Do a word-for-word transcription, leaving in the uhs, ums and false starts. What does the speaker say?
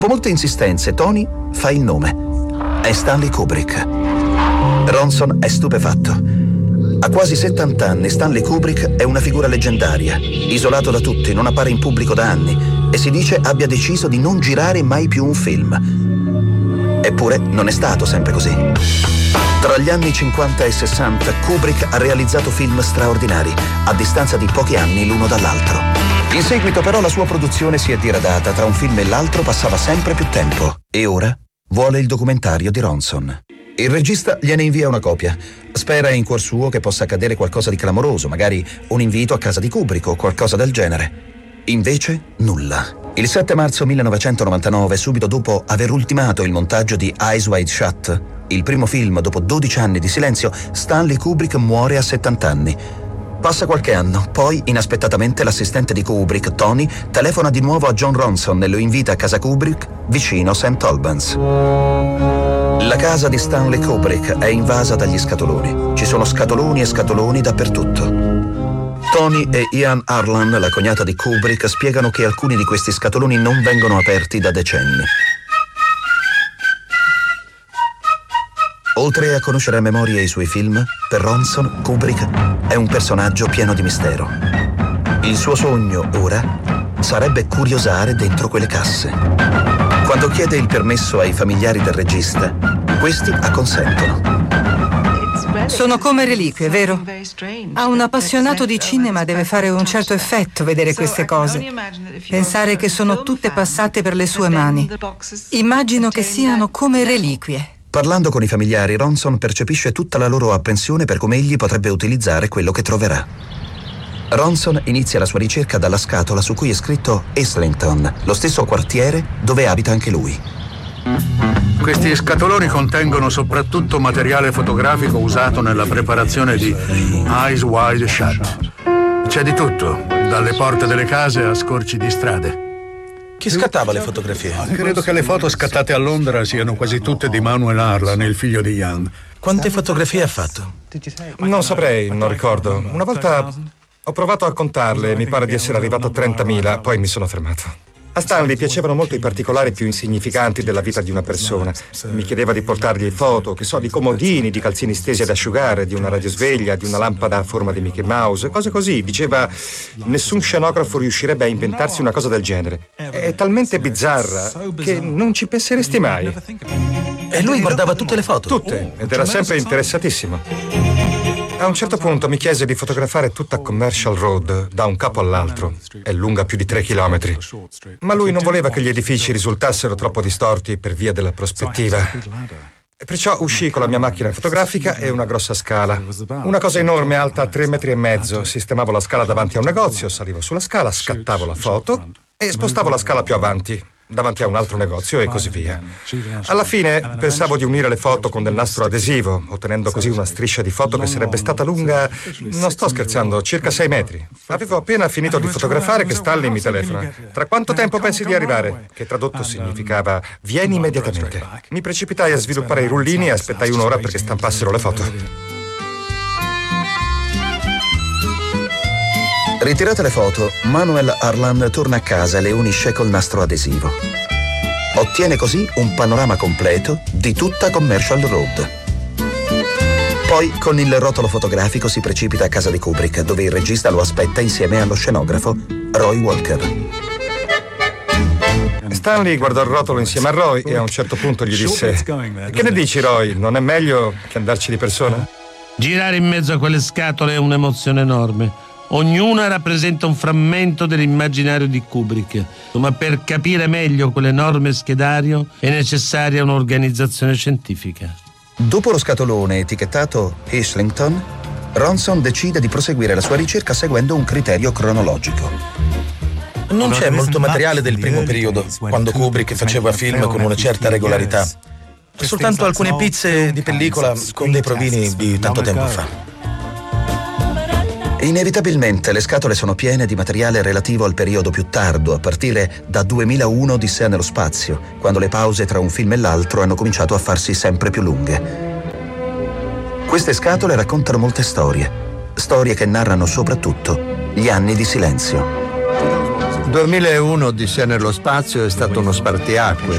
Dopo molte insistenze, Tony fa il nome. È Stanley Kubrick. Ronson è stupefatto. A quasi settanta anni Stanley Kubrick è una figura leggendaria, isolato da tutti, non appare in pubblico da anni e si dice abbia deciso di non girare mai più un film. Eppure non è stato sempre così. Tra gli anni cinquanta e sessanta Kubrick ha realizzato film straordinari, a distanza di pochi anni l'uno dall'altro. In seguito però la sua produzione si è diradata, tra un film e l'altro passava sempre più tempo. E ora vuole il documentario di Ronson. Il regista gliene invia una copia. Spera in cuor suo che possa accadere qualcosa di clamoroso, magari un invito a casa di Kubrick o qualcosa del genere. Invece nulla. Il sette marzo millenovecentonovantanove, subito dopo aver ultimato il montaggio di Eyes Wide Shut, il primo film dopo dodici anni di silenzio, Stanley Kubrick muore a settanta anni. Passa qualche anno, poi inaspettatamente l'assistente di Kubrick, Tony, telefona di nuovo a John Ronson e lo invita a casa Kubrick vicino Saint Albans. La casa di Stanley Kubrick è invasa dagli scatoloni. Ci sono scatoloni e scatoloni dappertutto. Tony e Ian Harlan, la cognata di Kubrick, spiegano che alcuni di questi scatoloni non vengono aperti da decenni. Oltre a conoscere a memoria i suoi film, per Ronson, Kubrick è un personaggio pieno di mistero. Il suo sogno, ora, sarebbe curiosare dentro quelle casse. Quando chiede il permesso ai familiari del regista, questi acconsentono. Sono come reliquie, vero? A un appassionato di cinema deve fare un certo effetto vedere queste cose. Pensare che sono tutte passate per le sue mani. Immagino che siano come reliquie. Parlando con i familiari, Ronson percepisce tutta la loro apprensione per come egli potrebbe utilizzare quello che troverà. Ronson inizia la sua ricerca dalla scatola su cui è scritto Islington, lo stesso quartiere dove abita anche lui. Questi scatoloni contengono soprattutto materiale fotografico usato nella preparazione di Eyes Wide Shut. C'è di tutto, dalle porte delle case a scorci di strade. Chi scattava le fotografie? Credo che le foto scattate a Londra siano quasi tutte di Manuel Harlan, il figlio di Young. Quante fotografie ha fatto? Non saprei, non ricordo. Una volta ho provato a contarle e mi pare di essere arrivato a trentamila, poi mi sono fermato. A Stanley piacevano molto i particolari più insignificanti della vita di una persona. Mi chiedeva di portargli foto, che so, di comodini, di calzini stesi ad asciugare, di una radiosveglia, di una lampada a forma di Mickey Mouse, cose così. Diceva, nessun scenografo riuscirebbe a inventarsi una cosa del genere. È talmente bizzarra che non ci penseresti mai. E lui guardava tutte le foto? Tutte, ed era sempre interessatissimo. A un certo punto mi chiese di fotografare tutta Commercial Road da un capo all'altro. È lunga più di tre chilometri. Ma lui non voleva che gli edifici risultassero troppo distorti per via della prospettiva. E perciò uscì con la mia macchina fotografica e una grossa scala. Una cosa enorme, alta tre metri e mezzo. Sistemavo la scala davanti a un negozio, salivo sulla scala, scattavo la foto e spostavo la scala più avanti, davanti a un altro negozio e così via. Alla fine pensavo di unire le foto con del nastro adesivo, ottenendo così una striscia di foto che sarebbe stata lunga, non sto scherzando, circa sei metri. Avevo appena finito di fotografare che Stanley mi telefona. Tra quanto tempo pensi di arrivare? Che tradotto significava vieni immediatamente. Mi precipitai a sviluppare i rullini e aspettai un'ora perché stampassero le foto. Ritirate le foto, Manuel Harlan torna a casa e le unisce col nastro adesivo. Ottiene così un panorama completo di tutta Commercial Road. Poi, con il rotolo fotografico, si precipita a casa di Kubrick, dove il regista lo aspetta insieme allo scenografo Roy Walker. Stanley guardò il rotolo insieme a Roy e a un certo punto gli disse: che ne dici, Roy? Non è meglio che andarci di persona? Girare in mezzo a quelle scatole è un'emozione enorme. Ognuna rappresenta un frammento dell'immaginario di Kubrick, ma per capire meglio quell'enorme schedario è necessaria un'organizzazione scientifica. Dopo lo scatolone etichettato Islington, Ronson decide di proseguire la sua ricerca seguendo un criterio cronologico. Non c'è molto materiale del primo periodo, quando Kubrick faceva film con una certa regolarità. Soltanto alcune pizze di pellicola con dei provini di tanto tempo fa. Inevitabilmente le scatole sono piene di materiale relativo al periodo più tardo, a partire da duemilauno Odissea nello spazio, quando le pause tra un film e l'altro hanno cominciato a farsi sempre più lunghe. Queste scatole raccontano molte storie, storie che narrano soprattutto gli anni di silenzio. duemilauno Odissea nello spazio è stato uno spartiacque